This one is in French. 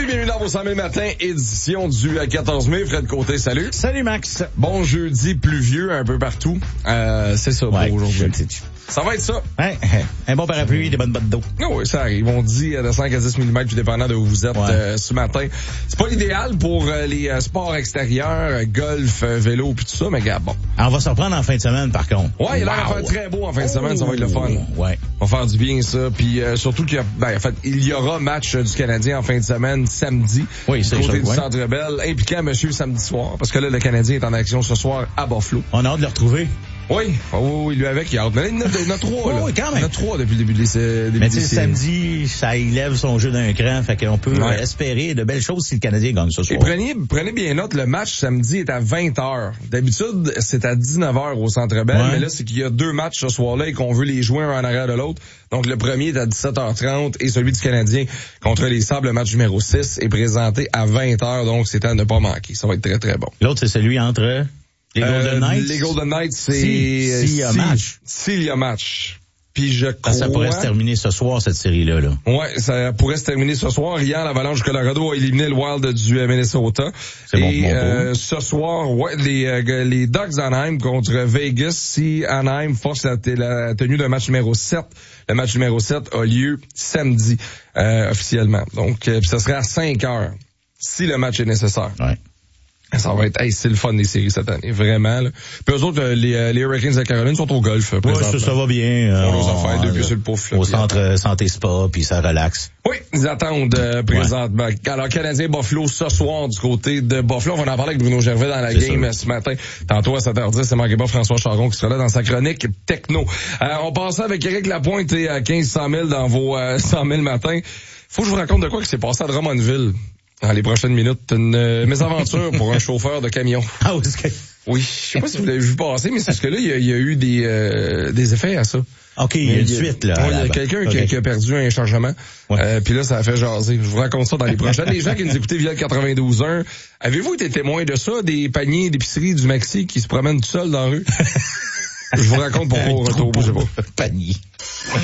Salut, bienvenue dans vos 100 000 matins, édition du 14 mai. Fred Côté, salut. Salut Max. Bon jeudi pluvieux un peu partout. C'est ça pour aujourd'hui. Ça va être ça. Un bon parapluie, des bonnes bottes d'eau. Oui, ça arrive. On dit de 5 à 10 mm, puis dépendant de où vous êtes ce matin. C'est pas l'idéal pour les sports extérieurs, golf, vélo, puis tout ça, mais gars, bon. On va se reprendre en fin de semaine, par contre. Ouais, il a l'air de faire très beau en fin de semaine, ça va être le fun. Ouais. On va faire du bien, ça. Puis surtout il y aura match du Canadien en fin de semaine, samedi. Oui, c'est côté ça. Du Centre Bell, impliquant monsieur samedi soir. Parce que là, le Canadien est en action ce soir à Buffalo. On a hâte de le retrouver. Oui, lui avec, il a hâte. Mais il y en a trois, là. Oui, quand même. Il y en a trois depuis le début des Mais tu sais, samedi, ça élève son jeu d'un cran, fait qu'on peut espérer de belles choses si le Canadien gagne ce soir. Et prenez bien note, le match samedi est à 20h. D'habitude, c'est à 19h au Centre Bell, mais là, c'est qu'il y a deux matchs ce soir-là et qu'on veut les jouer un en arrière de l'autre. Donc, le premier est à 17h30 et celui du Canadien contre les Sables, le match numéro 6, est présenté à 20h, donc c'est à ne pas manquer. Ça va être très, très bon. L'autre, c'est celui entre... Les Golden Knights? Les Golden Knights, c'est... S'il y a match. S'il y a match. Puis je crois... Ça pourrait se terminer ce soir, cette série-là. Là. Ouais, ça pourrait se terminer ce soir. Hier, l'Avalanche du Colorado a éliminé le Wild du Minnesota. C'est bon, ce soir, les Ducks d'Anaheim contre Vegas. Si Anaheim force la tenue d'un match numéro 7, le match numéro 7 a lieu samedi, officiellement. Donc, ça serait à 5 heures, si le match est nécessaire. Ouais. Ça va être, c'est le fun des séries cette année, vraiment. Là. Puis eux autres, les Hurricanes de Caroline sont au golf. Oui, ça va bien. Ils font leurs affaires depuis sur le pouf. Au centre santé spa, puis ça relaxe. Oui, ils attendent présentement. Alors, Canadien Buffalo ce soir du côté de Buffalo. On va en parler avec Bruno Gervais dans la game ce matin. Tantôt à 7h10, c'est manqué pas François Charon qui sera là dans sa chronique techno. On passe avec Éric Lapointe et 1500 000 dans vos 100 000 matins. Faut que je vous raconte de quoi qui s'est passé à Drummondville. Dans les prochaines minutes, une mésaventure pour un chauffeur de camion. Ah oui, c'est oui, je sais pas si vous l'avez vu passer, mais c'est parce que là, il y a eu des effets à ça. OK, il y a une suite, là. Il y a quelqu'un qui a perdu un chargement. Ouais. Puis là, ça a fait jaser. Je vous raconte ça dans les prochaines. Les gens qui nous écoutaient via le 92.1, avez-vous été témoin de ça, des paniers d'épicerie du Maxi qui se promènent tout seuls dans la rue? Je vous raconte pourquoi au retour, je sais pas. Panier.